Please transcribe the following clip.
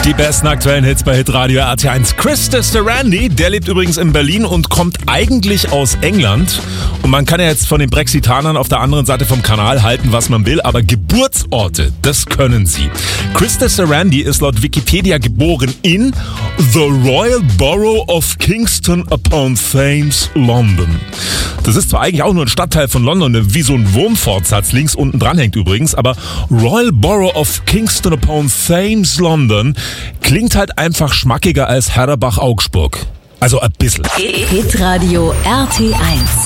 Die besten aktuellen Hits bei Hitradio RT1. Chris Randy, der lebt übrigens in Berlin und kommt eigentlich aus England. Und man kann ja jetzt von den Brexitanern auf der anderen Seite vom Kanal halten, was man will, aber Geburtsorte, das können sie. Chris Randy ist laut Wikipedia geboren in The Royal Borough of Kingston upon Thames, London. Das ist zwar eigentlich auch nur ein Stadtteil von London, wie so ein Wurmfortsatz links unten dran hängt übrigens, aber Royal Borough of Kingston upon Thames, London klingt halt einfach schmackiger als Herrebach-Augsburg. Also ein bisschen. Hitradio RT1